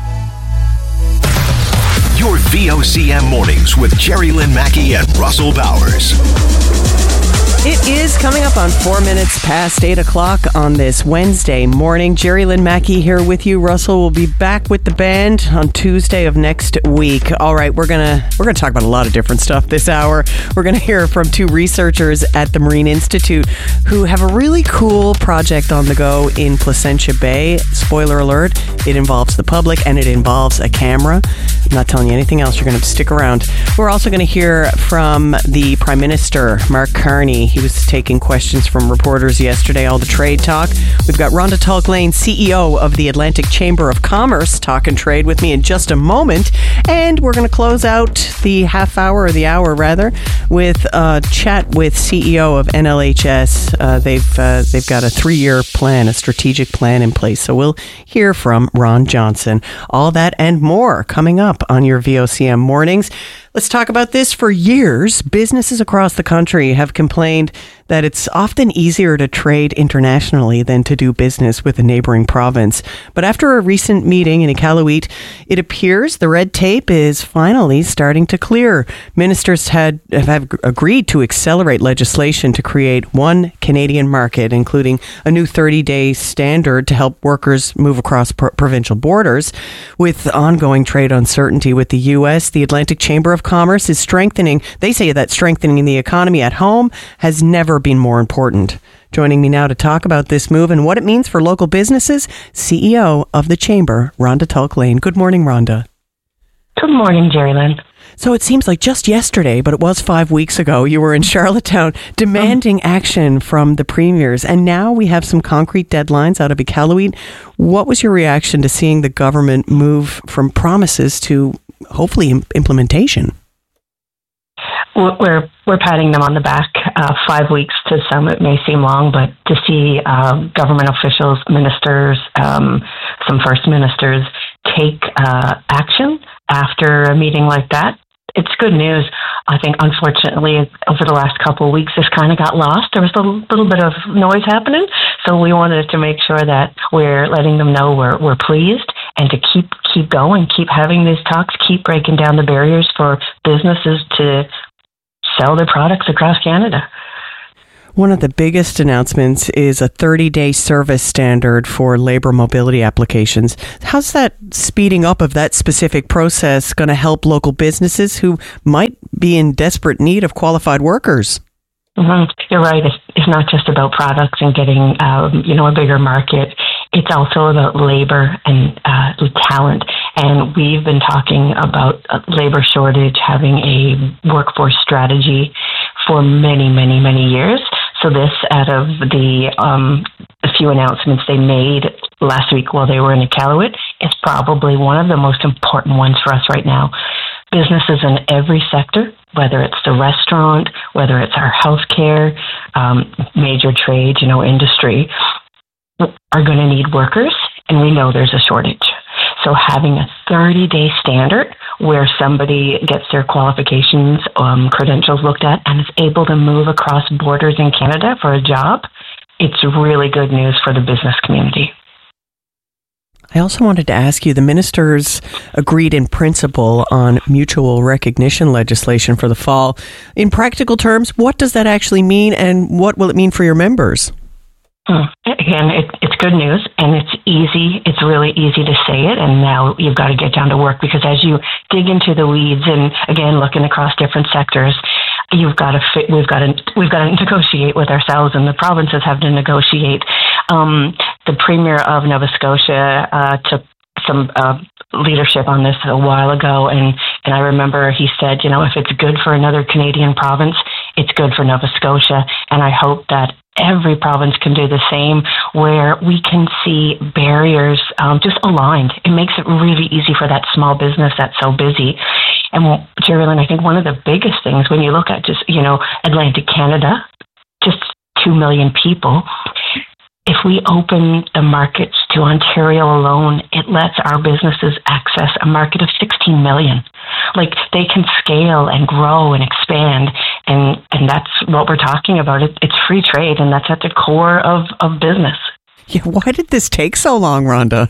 Your VOCM mornings with Jerry Lynn Mackey and Russell Bowers. It is coming up on 4 minutes past 8 o'clock on this Wednesday morning. Jerry Lynn Mackey here with you. Russell will be back with the band on Tuesday of next week. All right, we're gonna talk about a lot of different stuff this hour. We're gonna hear from 2 researchers at the Marine Institute who have a really cool project on the go in Placentia Bay. Spoiler alert, it involves the public and it involves a camera. I'm not telling you anything else. You're gonna have to stick around. We're also gonna hear from the Prime Minister, Mark Carney. He was taking questions from reporters yesterday, all the trade talk. We've got Rhonda Tulk-Lane, CEO of the Atlantic Chamber of Commerce, talking trade with me in just a moment. And we're going to close out the half hour, or the hour rather, with a chat with CEO of NLHS. They've got a 3-year plan, a strategic plan in place. So we'll hear from Ron Johnson. All that and more coming up on your VOCM mornings. Let's talk about this. For years, businesses across the country have complained that it's often easier to trade internationally than to do business with a neighboring province. But after a recent meeting in Iqaluit, it appears the red tape is finally starting to clear. Ministers have agreed to accelerate legislation to create one Canadian market, including a new 30-day standard to help workers move across provincial borders. With ongoing trade uncertainty with the U.S., the Atlantic Chamber of Commerce is strengthening. They say that strengthening the economy at home has never been more important. Joining me now to talk about this move and what it means for local businesses, CEO of the Chamber, Rhonda Tulk-Lane. Good morning, Rhonda. Good morning, Jerry Lynn. So it seems like just yesterday, but it was 5 weeks ago, you were in Charlottetown demanding action from the premiers. And now we have some concrete deadlines out of Iqaluit. What was your reaction to seeing the government move from promises to hopefully implementation? We're patting them on the back. 5 weeks to some, it may seem long, but to see government officials, ministers, some first ministers take action after a meeting like that, it's good news. I think, unfortunately, over the last couple of weeks, this kind of got lost. There was a little bit of noise happening, so we wanted to make sure that we're letting them know we're pleased, and to keep going, keep having these talks, keep breaking down the barriers for businesses to sell their products across Canada. One of the biggest announcements is a 30-day service standard for labor mobility applications. How's that speeding up of that specific process going to help local businesses who might be in desperate need of qualified workers? Mm-hmm. You're right. It's not just about products and getting, a bigger market. It's also about labor and talent. And we've been talking about labor shortage, having a workforce strategy for many, many, many years. So this, out of the few announcements they made last week while they were in Iqaluit, is probably one of the most important ones for us right now. Businesses in every sector, whether it's the restaurant, whether it's our healthcare, major trade, industry, are going to need workers, and we know there's a shortage. So having a 30-day standard where somebody gets their qualifications, credentials looked at, and is able to move across borders in Canada for a job, it's really good news for the business community. I also wanted to ask you, the ministers agreed in principle on mutual recognition legislation for the fall. In practical terms, what does that actually mean, and what will it mean for your members? Again, it's good news, and it's easy. It's really easy to say it, and now you've got to get down to work, because as you dig into the weeds and again looking across different sectors, we've got to negotiate with ourselves, and the provinces have to negotiate. The Premier of Nova Scotia took some leadership on this a while ago, and I remember he said, if it's good for another Canadian province, it's good for Nova Scotia, and I hope that every province can do the same, where we can see barriers just aligned. It makes it really easy for that small business that's so busy. And Geraldine, I think one of the biggest things when you look at just, Atlantic Canada, just 2 million people, if we open the markets to Ontario alone, it lets our businesses access a market of 16 million. Like, they can scale and grow and expand, and that's what we're talking about. It's free trade, and that's at the core of business. Yeah, why did this take so long, Rhonda?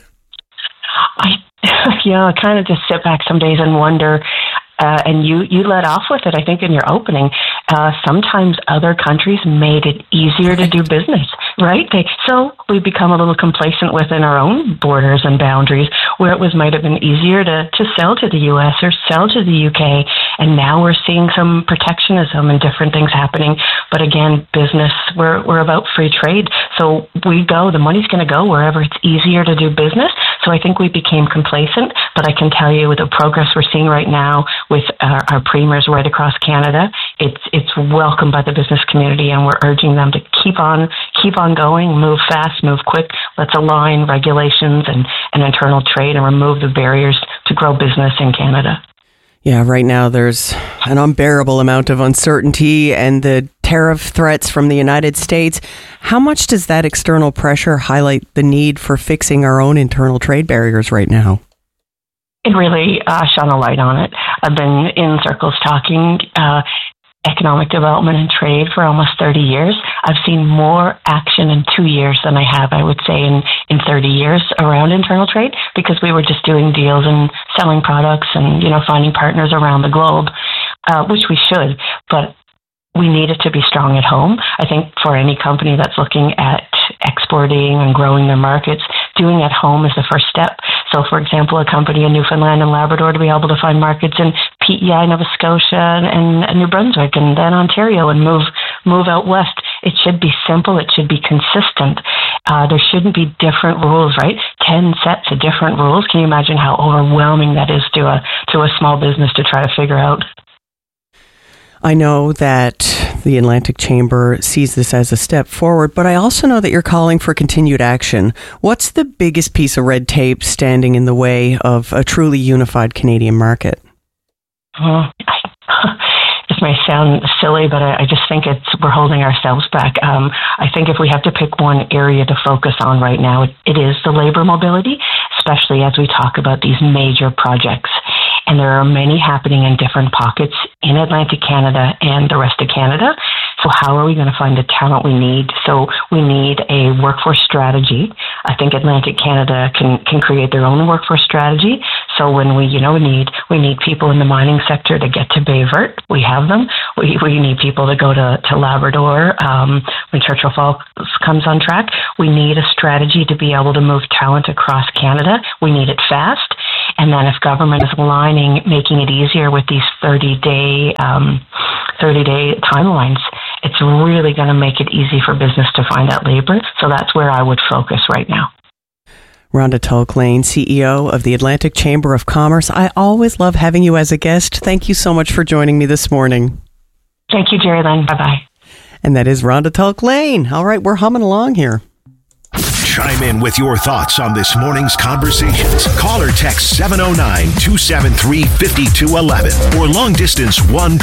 I kind of just sit back some days and wonder, and you led off with it, I think, in your opening. Sometimes other countries made it easier to do business, right? So we become a little complacent within our own borders and boundaries, where it might have been easier to sell to the U.S. or sell to the UK. And now we're seeing some protectionism and different things happening. But again, business, we're about free trade. So the money's going to go wherever it's easier to do business. So I think we became complacent, but I can tell you with the progress we're seeing right now with our premiers right across Canada, it's welcomed by the business community, and we're urging them to keep on going, move fast, move quick. Let's align regulations and internal trade and remove the barriers to grow business in Canada. Yeah, right now there's an unbearable amount of uncertainty and the tariff threats from the United States. How much does that external pressure highlight the need for fixing our own internal trade barriers right now? It really shone a light on it. I've been in circles talking economic development and trade for almost 30 years. I've seen more action in 2 years than I have, I would say, in 30 years around internal trade, because we were just doing deals and selling products and, finding partners around the globe, which we should, but we need it to be strong at home. I think for any company that's looking at exporting and growing their markets, doing at home is the first step. So, for example, a company in Newfoundland and Labrador to be able to find markets in PEI, Nova Scotia, and New Brunswick, and then Ontario, and move out west. It should be simple. It should be consistent. There shouldn't be different rules, right? 10 sets of different rules. Can you imagine how overwhelming that is to a small business to try to figure out? I know that the Atlantic Chamber sees this as a step forward, but I also know that you're calling for continued action. What's the biggest piece of red tape standing in the way of a truly unified Canadian market? This may sound silly, but I just think we're holding ourselves back. I think if we have to pick one area to focus on right now, it is the labor mobility, especially as we talk about these major projects. And there are many happening in different pockets in Atlantic Canada and the rest of Canada. So how are we going to find the talent we need? So we need a workforce strategy. I think Atlantic Canada can create their own workforce strategy. So when we need people in the mining sector to get to Bayvert, we have them. We need people to go to Labrador when Churchill Falls comes on track. We need a strategy to be able to move talent across Canada. We need it fast. And then if government is aligning, making it easier with these 30-day timelines, it's really going to make it easy for business to find that labor. So that's where I would focus right now. Rhonda Tulk-Lane, CEO of the Atlantic Chamber of Commerce. I always love having you as a guest. Thank you so much for joining me this morning. Thank you, Jerry Lynn. Bye-bye. And that is Rhonda Tulk-Lane. All right, we're humming along here. Chime in with your thoughts on this morning's conversations. Call or text 709-273-5211 or long distance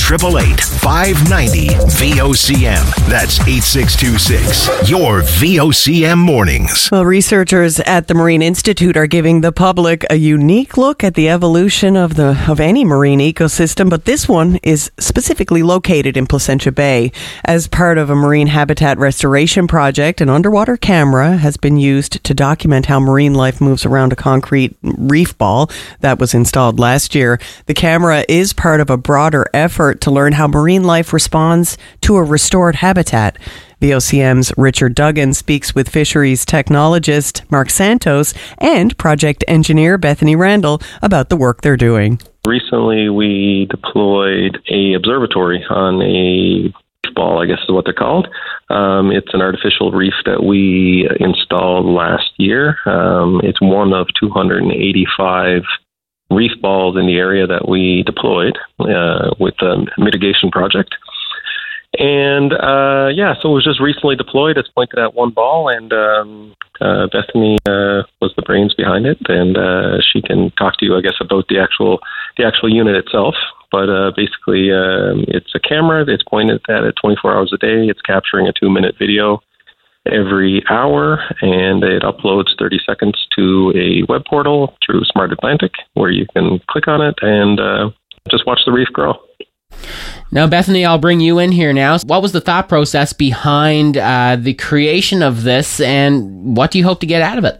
1-888-590-VOCM. That's 8626. Your VOCM mornings. Well, researchers at the Marine Institute are giving the public a unique look at the evolution of any marine ecosystem, but this one is specifically located in Placentia Bay. As part of a marine habitat restoration project, an underwater camera has been used to document how marine life moves around a concrete reef ball that was installed last year. The camera is part of a broader effort to learn how marine life responds to a restored habitat. VOCM's Richard Duggan speaks with fisheries technologist Mark Santos and project engineer Bethany Randall about the work they're doing. Recently, we deployed a observatory on a ball, I guess is what they're called. It's an artificial reef that we installed last year. It's one of 285 reef balls in the area that we deployed with a mitigation project. And so it was just recently deployed. It's pointed at one ball, and Bethany was the brains behind it, and she can talk to you, I guess, about the actual unit itself. But basically, it's a camera that's pointed at it 24 hours a day. It's capturing a 2-minute video every hour, and it uploads 30 seconds to a web portal through Smart Atlantic, where you can click on it and just watch the reef grow. Now, Bethany, I'll bring you in here now. What was the thought process behind the creation of this, and what do you hope to get out of it?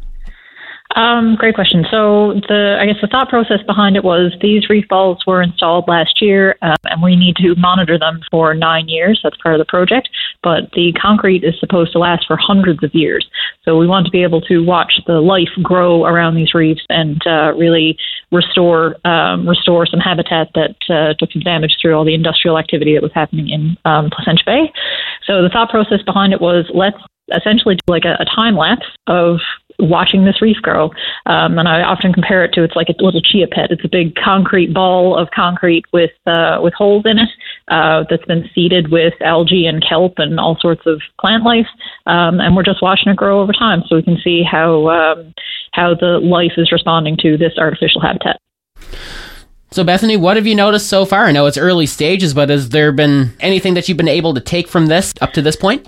Great question. So the thought process behind it was these reef balls were installed last year, and we need to monitor them for 9 years. That's part of the project. But the concrete is supposed to last for hundreds of years. So we want to be able to watch the life grow around these reefs and really restore some habitat that took some damage through all the industrial activity that was happening in Placentia Bay. So the thought process behind it was let's essentially do like a time lapse of watching this reef grow. And I often compare it to, it's like a little chia pet. It's a big concrete ball of concrete with holes in it that's been seeded with algae and kelp and all sorts of plant life. And we're just watching it grow over time so we can see how the life is responding to this artificial habitat. So, Bethany, what have you noticed so far? I know it's early stages, but has there been anything that you've been able to take from this up to this point?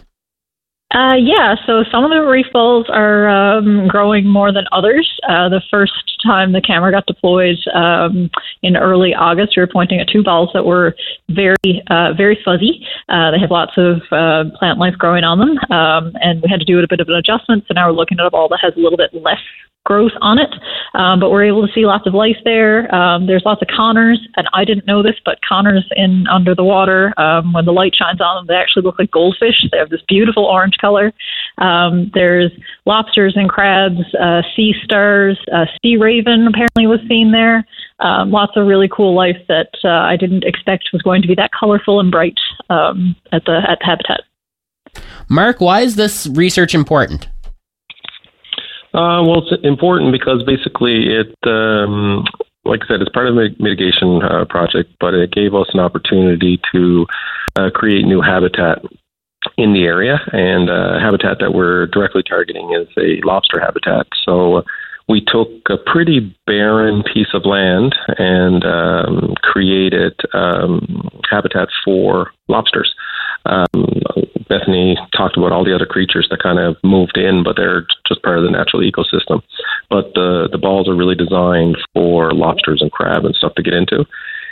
So some of the reef balls are growing more than others. The first time the camera got deployed in early August, we were pointing at 2 balls that were very fuzzy. They have lots of plant life growing on them, and we had to do a bit of an adjustment. So now we're looking at a ball that has a little bit less growth on it, but we're able to see lots of life there. There's lots of coners, and I didn't know this, but coners under the water, when the light shines on them, they actually look like goldfish. They have this beautiful orange color. There's lobsters and crabs, sea stars, sea raven apparently was seen there. Lots of really cool life that I didn't expect was going to be that colorful and bright at the habitat. Mark, why is this research important? Well, it's important because basically it, like I said, it's part of the mitigation project, but it gave us an opportunity to create new habitat in the area, and habitat that we're directly targeting is a lobster habitat. So we took a pretty barren piece of land and created habitat for lobsters. Bethany talked about all the other creatures that kind of moved in, but they're just part of the natural ecosystem. But the balls are really designed for lobsters and crab and stuff to get into.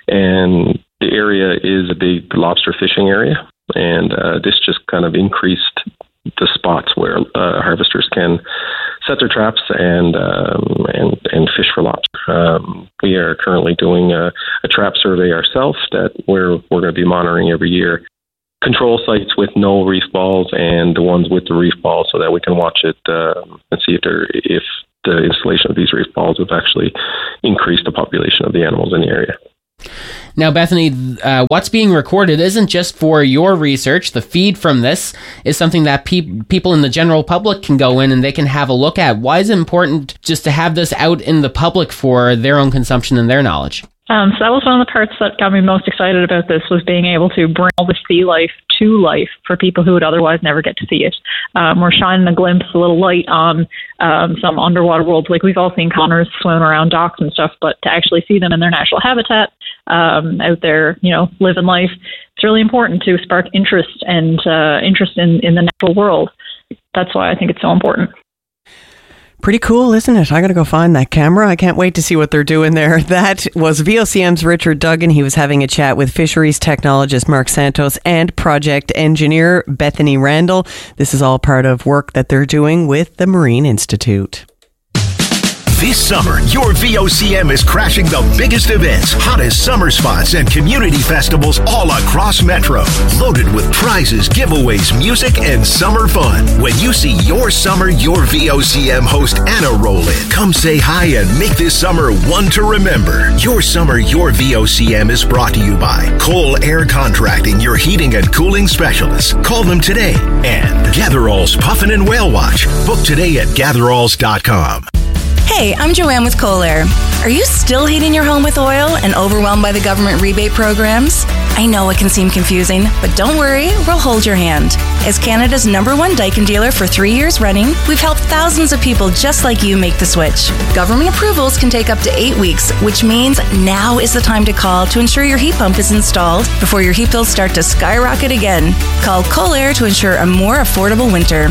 And the area is a big lobster fishing area. And this just kind of increased the spots where harvesters can set their traps and fish for lobster. We are currently doing a trap survey ourselves that we're going to be monitoring every year. Control sites with no reef balls and the ones with the reef balls, so that we can watch it and see if the installation of these reef balls have actually increased the population of the animals in the area. Now, Bethany, what's being recorded isn't just for your research. The feed from this is something that people in the general public can go in and they can have a look at. Why is it important just to have this out in the public for their own consumption and their knowledge? So that was one of the parts that got me most excited about this, was being able to bring all the sea life to life for people who would otherwise never get to see it. We're shining a glimpse, a little light on some underwater worlds. Like, we've all seen conures swimming around docks and stuff, but to actually see them in their natural habitat, out there, living life, it's really important to spark interest and interest in the natural world. That's why I think it's so important. Pretty cool, isn't it? I got to go find that camera. I can't wait to see what they're doing there. That was VOCM's Richard Duggan. He was having a chat with fisheries technologist Mark Santos and project engineer Bethany Randall. This is all part of work that they're doing with the Marine Institute. This summer, your VOCM is crashing the biggest events, hottest summer spots, and community festivals all across Metro. Loaded with prizes, giveaways, music, and summer fun. When you see your summer, your VOCM host Anna roll in, come say hi and make this summer one to remember. Your summer, your VOCM is brought to you by Cole Air Contracting, your heating and cooling specialists. Call them today. And Gatherall's Puffin and Whale Watch. Book today at gatheralls.com. Hey, I'm Joanne with Kohler. Are you still heating your home with oil and overwhelmed by the government rebate programs? I know it can seem confusing, but don't worry, we'll hold your hand. As Canada's #1 Daikin dealer for 3 years running, we've helped thousands of people just like you make the switch. Government approvals can take up to 8 weeks, which means now is the time to call to ensure your heat pump is installed before your heat bills start to skyrocket again. Call Kohler to ensure a more affordable winter.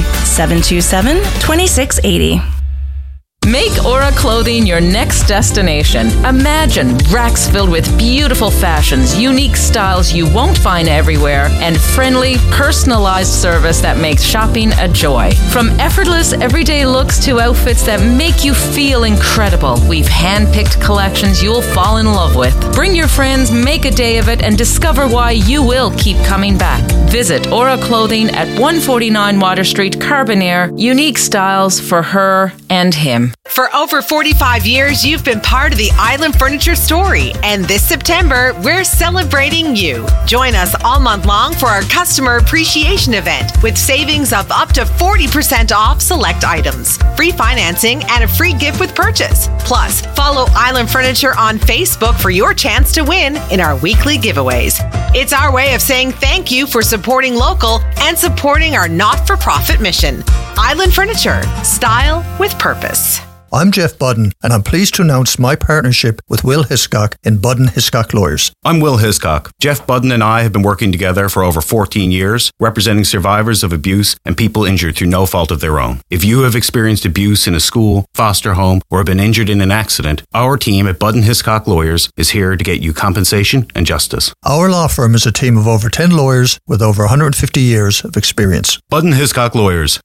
727-2680. Make Aura Clothing your next destination. Imagine racks filled with beautiful fashions, unique styles you won't find everywhere, and friendly, personalized service that makes shopping a joy. From effortless, everyday looks to outfits that make you feel incredible, we've hand-picked collections you'll fall in love with. Bring your friends, make a day of it, and discover why you will keep coming back. Visit Aura Clothing at 149 Water Street, Carbonear. Unique styles for her and him. For over 45 years, you've been part of the Island Furniture story. And this September, we're celebrating you. Join us all month long for our customer appreciation event with savings of up to 40% off select items, free financing, and a free gift with purchase. Plus, follow Island Furniture on Facebook for your chance to win in our weekly giveaways. It's our way of saying thank you for supporting local and supporting our not-for-profit mission. Island Furniture, style with purpose. I'm Jeff Budden, and I'm pleased to announce my partnership with Will Hiscock in Budden Hiscock Lawyers. I'm Will Hiscock. Jeff Budden and I have been working together for over 14 years, representing survivors of abuse and people injured through no fault of their own. If you have experienced abuse in a school, foster home, or have been injured in an accident, our team at Budden Hiscock Lawyers is here to get you compensation and justice. Our law firm is a team of over 10 lawyers with over 150 years of experience. Budden Hiscock Lawyers,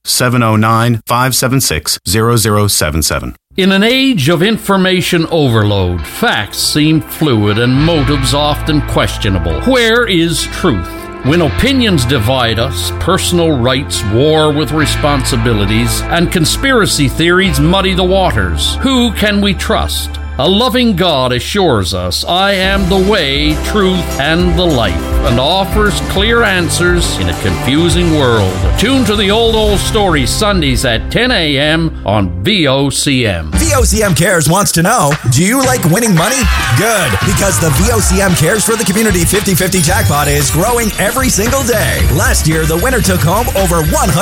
709-576-0077. In an age of information overload, facts seem fluid and motives often questionable. Where is truth? When opinions divide us, personal rights war with responsibilities, and conspiracy theories muddy the waters, who can we trust? A loving God assures us, I am the way, truth, and the life. and offers clear answers in a confusing world. Tune to the Old Story Sundays at 10 a.m. on VOCM. VOCM Cares wants to know, do you like winning money? Good, because the VOCM Cares for the Community 50-50 jackpot is growing every single day. Last year, the winner took home over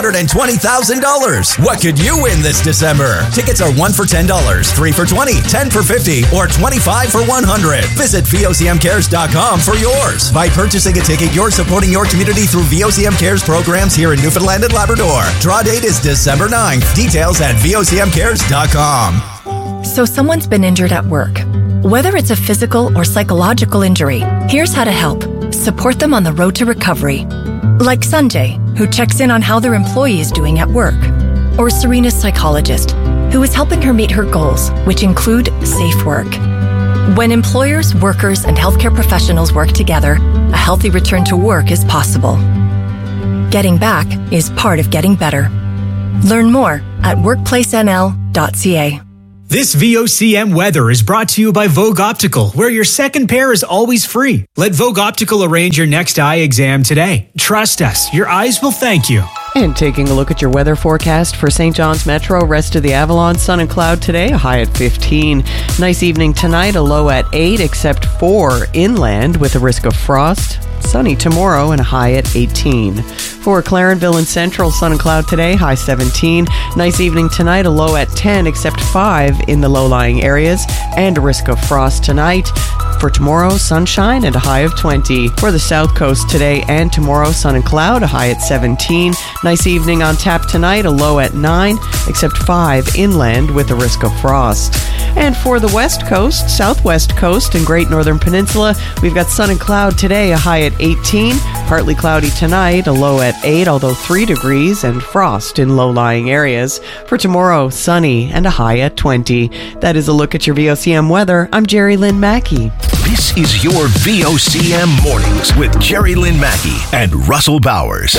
$120,000. What could you win this December? Tickets are 1 for $10, 3 for $20, 10 for $50, or 25 for $100. Visit VOCMCares.com for yours. By purchasing a ticket, you're supporting your community through VOCM Cares programs here in Newfoundland and Labrador. Draw date is December 9th. Details at VOCMCares.com. So someone's been injured at work. Whether it's a physical or psychological injury, here's how to help. Support them on the road to recovery. Like Sanjay, who checks in on how their employee is doing at work. Or Serena's psychologist, who is helping her meet her goals, which include safe work. When employers, workers, and healthcare professionals work together, a healthy return to work is possible. Getting back is part of getting better. Learn more at workplacenl.ca. This VOCM weather is brought to you by Vogue Optical, where your second pair is always free. Let Vogue Optical arrange your next eye exam today. Trust us, your eyes will thank you. And taking a look at your weather forecast for St. John's Metro, rest of the Avalon, sun and cloud today, a high at 15. Nice evening tonight, a low at 8, except for inland with a risk of frost. Sunny tomorrow and a high at 18. For Clarenville and Central, sun and cloud today, high 17. Nice evening tonight, a low at 10, except 5 in the low-lying areas, and a risk of frost tonight. For tomorrow, sunshine and a high of 20. For the South Coast today and tomorrow, sun and cloud, a high at 17. Nice evening on tap tonight, a low at 9, except 5 inland with a risk of frost. And for the West Coast, Southwest Coast, and Great Northern Peninsula, we've got sun and cloud today, a high at 18. Partly cloudy tonight, a low at 8, although 3 degrees, and frost in low-lying areas. For tomorrow, sunny and a high at 20. That is a look at your VOCM weather. I'm Jerry Lynn Mackey. This is your VOCM Mornings with Jerry Lynn Mackey and Russell Bowers.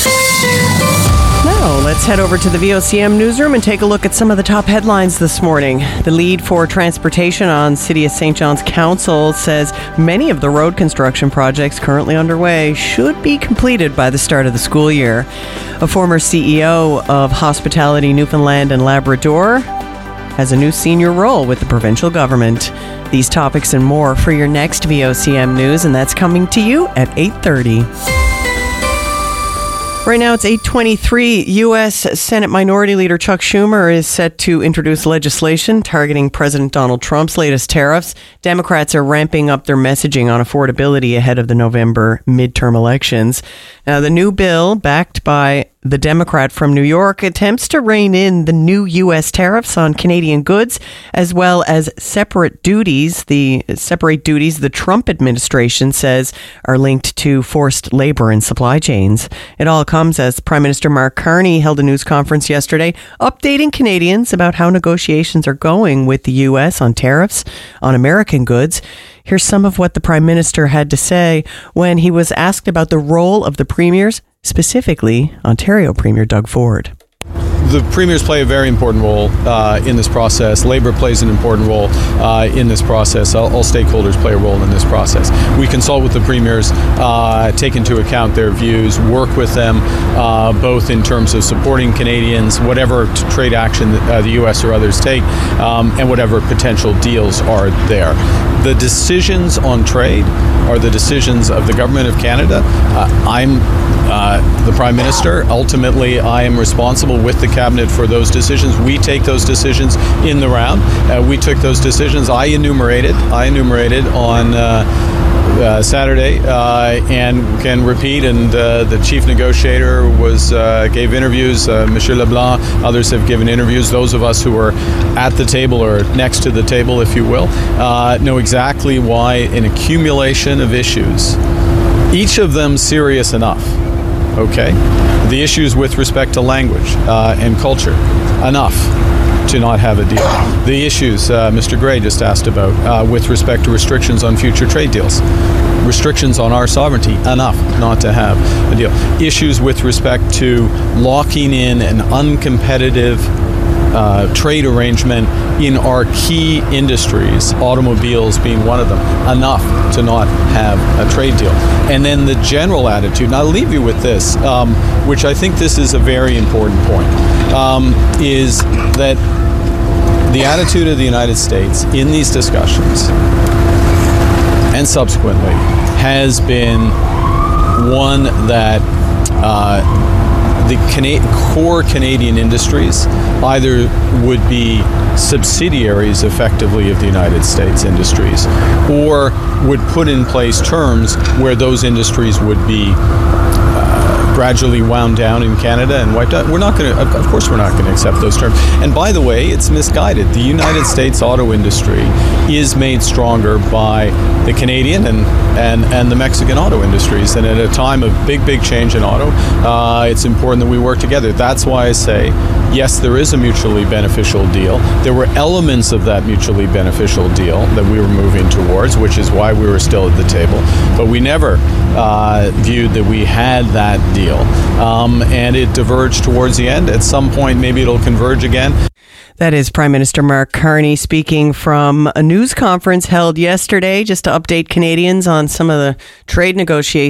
Now, let's head over to the VOCM newsroom and take a look at some of the top headlines this morning. The lead for transportation on City of St. John's Council says many of the road construction projects currently underway should be completed by the start of the school year. A former CEO of Hospitality Newfoundland and Labrador has a new senior role with the provincial government. These topics and more for your next VOCM news, and that's coming to you at 8:30. Right now it's 8:23. U.S. Senate Minority Leader Chuck Schumer is set to introduce legislation targeting President Donald Trump's latest tariffs. Democrats are ramping up their messaging on affordability ahead of the November midterm elections. Now, the new bill, backed by the Democrat from New York, attempts to rein in the new U.S. tariffs on Canadian goods, as well as separate duties. The Trump administration says are linked to forced labor and supply chains. It all comes as Prime Minister Mark Carney held a news conference yesterday, updating Canadians about how negotiations are going with the U.S. on tariffs on American goods. Here's some of what the Prime Minister had to say when he was asked about the role of the premiers, specifically Ontario Premier Doug Ford. The premiers play a very important role in this process. Labor plays an important role in this process. All stakeholders play a role in this process. We consult with the premiers, take into account their views, work with them, both in terms of supporting Canadians, whatever trade action the U.S. or others take, and whatever potential deals are there. The decisions on trade are the decisions of the Government of Canada. I'm the Prime Minister. Ultimately, I am responsible with the Cabinet for those decisions. We take those decisions in the round. We took those decisions. I enumerated on Saturday, and can repeat. And the chief negotiator gave interviews. Monsieur Leblanc, others have given interviews. Those of us who are at the table or next to the table, if you will, know exactly why an accumulation of issues, each of them serious enough. Okay, the issues with respect to language and culture, enough to not have a deal. The issues Mr. Gray just asked about with respect to restrictions on future trade deals, restrictions on our sovereignty, enough not to have a deal. Issues with respect to locking in an uncompetitive trade arrangement in our key industries, automobiles being one of them, enough to not have a trade deal. And then the general attitude, and I'll leave you with this, which I think this is a very important point, is that the attitude of the United States in these discussions and subsequently has been one that the core Canadian industries either would be subsidiaries effectively of the United States industries, or would put in place terms where those industries would be gradually wound down in Canada and wiped out. We're not going to, of course, we're not going to accept those terms. And by the way, it's misguided. The United States auto industry is made stronger by the Canadian and the Mexican auto industries. And at a time of big change in auto, it's important that we work together. That's why I say, yes, there is a mutually beneficial deal. There were elements of that mutually beneficial deal that we were moving towards, which is why we were still at the table. But we never viewed that we had that deal. And it diverged towards the end. At some point, maybe it'll converge again. That is Prime Minister Mark Carney speaking from a news conference held yesterday just to update Canadians on some of the trade negotiations